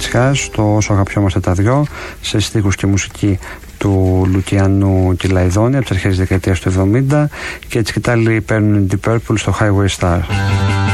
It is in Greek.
Κοριτσιάς, το Όσο αγαπιόμαστε τα δυο, σε στίχους και μουσική του Λουκιανού Κιλαϊδόνη από τις αρχές της δεκαετίας του 70, και έτσι και τα άλλοι παίρνουν Deep Purple στο Highway Star.